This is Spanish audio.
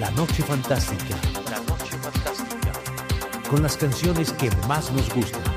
La Noche Fantástica. La Noche Fantástica. Con las canciones que más nos gustan.